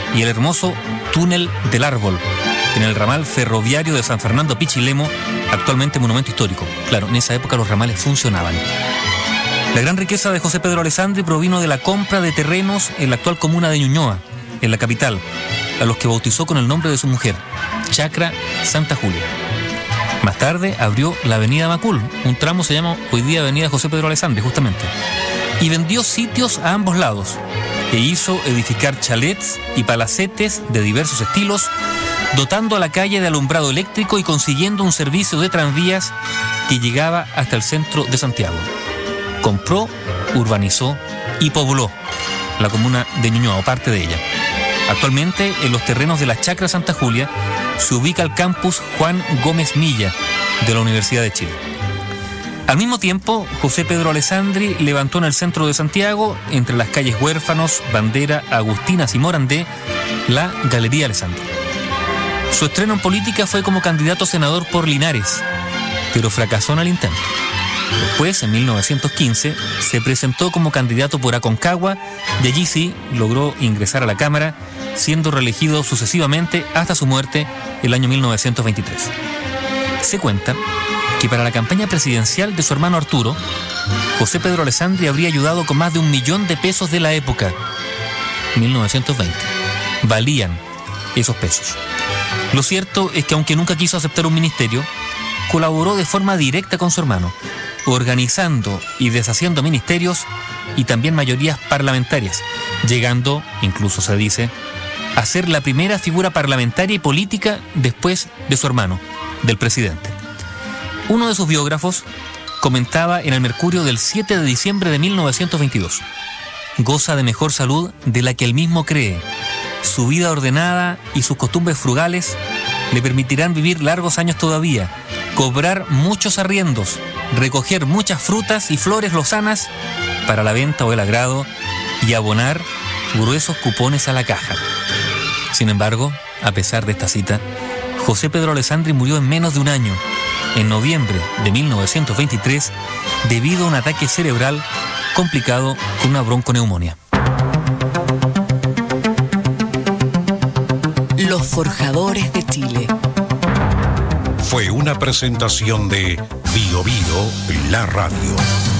y el hermoso Túnel del Árbol, en el ramal ferroviario de San Fernando a Pichilemu, actualmente monumento histórico. Claro, en esa época los ramales funcionaban. La gran riqueza de José Pedro Alessandri provino de la compra de terrenos en la actual comuna de Ñuñoa, en la capital, a los que bautizó con el nombre de su mujer, Chacra Santa Julia. Más tarde abrió la avenida Macul, un tramo se llama hoy día avenida José Pedro Alessandri, justamente, y vendió sitios a ambos lados, e hizo edificar chalets y palacetes de diversos estilos, dotando a la calle de alumbrado eléctrico y consiguiendo un servicio de tranvías que llegaba hasta el centro de Santiago. Compró, urbanizó y pobló la comuna de Ñuñoa, o parte de ella. Actualmente, en los terrenos de la Chacra Santa Julia, se ubica el campus Juan Gómez Milla de la Universidad de Chile. Al mismo tiempo, José Pedro Alessandri levantó en el centro de Santiago, entre las calles Huérfanos, Bandera, Agustinas y Morandé, la Galería Alessandri. Su estreno en política fue como candidato a senador por Linares, pero fracasó en el intento. Después, en 1915, se presentó como candidato por Aconcagua y allí sí logró ingresar a la Cámara, siendo reelegido sucesivamente hasta su muerte el año 1923. Se cuenta que para la campaña presidencial de su hermano Arturo, José Pedro Alessandri habría ayudado con más de 1 millón de pesos de la época, 1920. Valían esos pesos. Lo cierto es que aunque nunca quiso aceptar un ministerio, colaboró de forma directa con su hermano, organizando y deshaciendo ministerios y también mayorías parlamentarias, llegando, incluso se dice, a ser la primera figura parlamentaria y política después de su hermano, del presidente. Uno de sus biógrafos comentaba en el Mercurio del 7 de diciembre de 1922: goza de mejor salud de la que él mismo cree. Su vida ordenada y sus costumbres frugales le permitirán vivir largos años todavía, cobrar muchos arriendos, recoger muchas frutas y flores lozanas para la venta o el agrado y abonar gruesos cupones a la caja. Sin embargo, a pesar de esta cita, José Pedro Alessandri murió en menos de un año, en noviembre de 1923, debido a un ataque cerebral complicado con una bronconeumonía. Los Forjadores de Chile. Fue una presentación de Bio Bio, la radio.